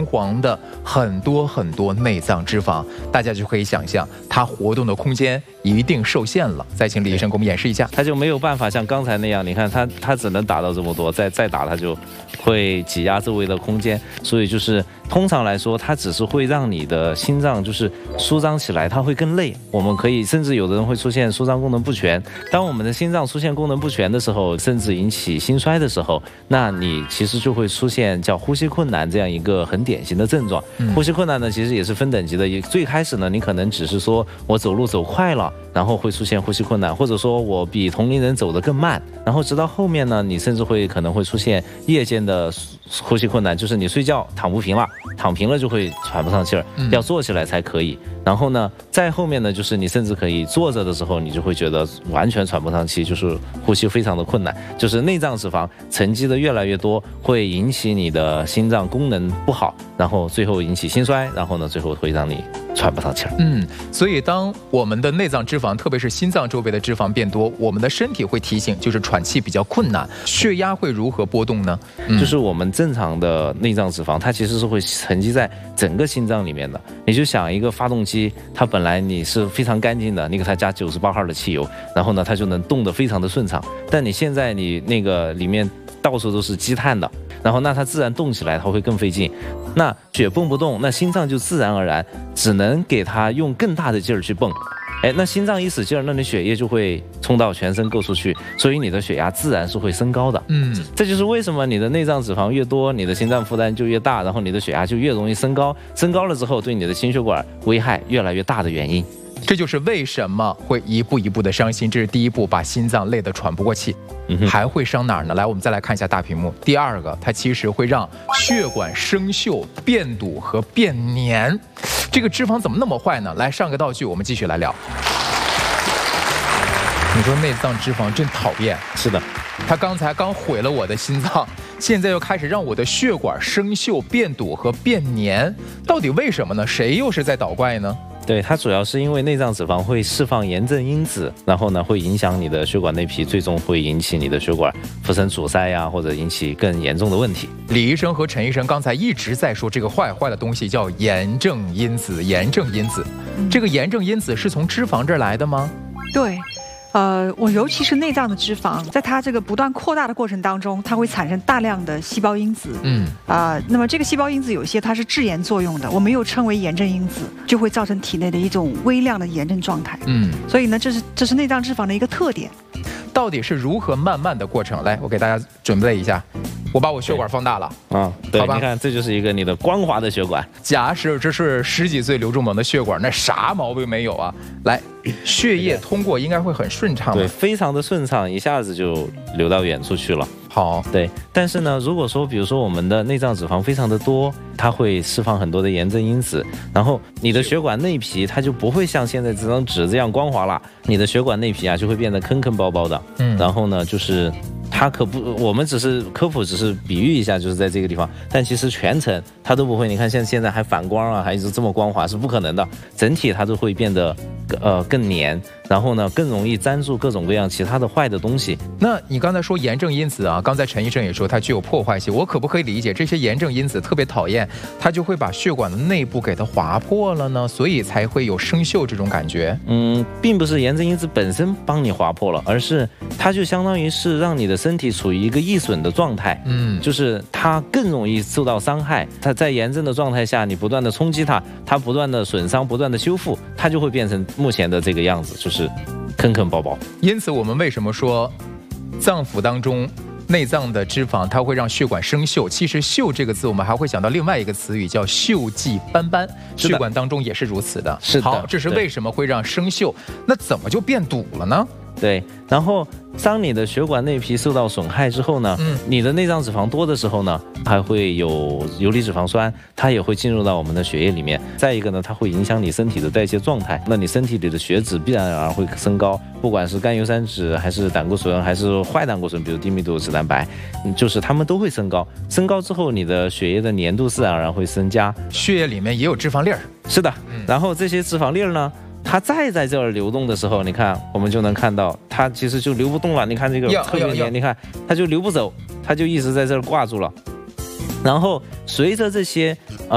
黄的很多内脏脂肪，大家就可以想象它活动的空间一定受限了。再请李医生给我们演示一下， 它就没有办法像刚才那样，你看它只能打到这么多，再打它就会挤压周围的空间，所以就是通常来说，它只是会让你的心脏就是舒张起来，它会更累。我们可以甚至有的人会出现舒张功能不全。当我们的心脏出现功能不全的时候，甚至引起心衰的时候，那你其实就会出现叫呼吸困难这样一个很典型的症状。呼吸困难呢，其实也是分等级的。最开始呢，你可能只是说我走路走快了，然后会出现呼吸困难，或者说我比同龄人走得更慢，然后直到后面呢，你甚至可能会出现夜间的呼吸困难，就是你睡觉躺不平了，躺平了就会喘不上气儿，要坐起来才可以。然后呢，再后面呢，就是你甚至可以坐着的时候，你就会觉得完全喘不上气，就是呼吸非常的困难，就是内脏脂肪沉积的越来越多，会引起你的心脏功能不好，然后最后引起心衰，然后呢，最后会让你喘不上气儿。 所以当我们的内脏脂肪，特别是心脏周围的脂肪变多，我们的身体会提醒，就是喘气比较困难。血压会如何波动呢？ 就是我们正常的内脏脂肪，它其实是会沉积在整个心脏里面的。你就想一个发动机，它本来你是非常干净的，你给它加98号的汽油，然后呢，它就能动得非常的顺畅。但你现在你那个里面到处都是积碳的，然后那它自然动起来它会更费劲。那血泵不动，那心脏就自然而然只能给它用更大的劲儿去泵。那心脏一使劲儿，那你血液就会冲到全身各处去，所以你的血压自然是会升高的。这就是为什么你的内脏脂肪越多，你的心脏负担就越大，然后你的血压就越容易升高。升高了之后，对你的心血管危害越来越大的原因。 这就是为什么会一步一步的伤心，这是第一步，把心脏累得喘不过气。还会伤哪儿呢？来，我们再来看一下大屏幕。第二个，它其实会让血管生锈、变堵和变黏。这个脂肪怎么那么坏呢？来，上个道具，我们继续来聊。你说内脏脂肪真讨厌。 是的， 它刚才刚毁了我的心脏，现在又开始让我的血管生锈、变堵和变黏，到底为什么呢？谁又是在捣怪呢？ 对，它主要是因为内脏脂肪会释放炎症因子，然后呢会影响你的血管内皮，最终会引起你的血管浮生阻塞呀，或者引起更严重的问题。 李医生和陈医生刚才一直在说这个坏的东西叫炎症因子，炎症因子。这个炎症因子是从脂肪这儿来的吗？ 对。尤其是内脏的脂肪，在它这个不断扩大的过程当中，它会产生大量的细胞因子。那么这个细胞因子有些它是致炎作用的，我们又称为炎症因子，就会造成体内的一种微量的炎症状态。所以呢，这是内脏脂肪的一个特点。 到底是如何慢慢的过程？来，我给大家准备一下。我把我血管放大了对，你看这就是一个你的光滑的血管。 假使这是10几岁刘仲萌的血管，那啥毛病没有啊？来，血液通过应该会很顺畅。 对，非常的顺畅，一下子就流到远处去了。 好， 对。但是呢，如果说比如说我们的内脏脂肪非常的多，它会释放很多的炎症因子，然后你的血管内皮它就不会像现在这张纸这样光滑了，你的血管内皮啊就会变得坑坑包包的。然后呢，就是它我们只是科普，只是比喻一下，就是在这个地方，但其实全程它都不会。你看现在还反光啊，还一直这么光滑，是不可能的。整体它都会变得更黏，然后呢更容易粘住各种各样其他的坏的东西。 那你刚才说炎症因子啊，刚才陈医生也说它具有破坏性，我可不可以理解这些炎症因子特别讨厌，它就会把血管的内部给它划破了呢？所以才会有生锈这种感觉？ 并不是炎症因子本身帮你划破了，而是它就相当于是让你的身体处于一个易损的状态。就是它更容易受到伤害。它在炎症的状态下，你不断的冲击它，它不断的损伤，不断的修复，它就会变成目前的这个样子，就是坑坑包包。 因此我们为什么说脏腑当中内脏的脂肪它会让血管生锈？其实锈这个字我们还会想到另外一个词语叫锈迹斑斑，血管当中也是如此的。 是的。 好，这是为什么会让生锈？那怎么就变堵了呢？ 对，然后当你的血管内皮受到损害之后呢，你的内脏脂肪多的时候呢，还会有游离脂肪酸，它也会进入到我们的血液里面。再一个呢，它会影响你身体的代谢状态，那你身体里的血脂必然而然会升高，不管是甘油三酯还是胆固醇还是坏胆固醇，比如低密度脂蛋白，就是它们都会升高。升高之后，你的血液的粘度自然而然会增加， 血液里面也有脂肪粒儿。 是的，然后这些脂肪粒儿呢，它再在这儿流动的时候，你看我们就能看到它其实就流不动了。你看这个特别黏，你看它就流不走，它就一直在这儿挂住了。然后随着这些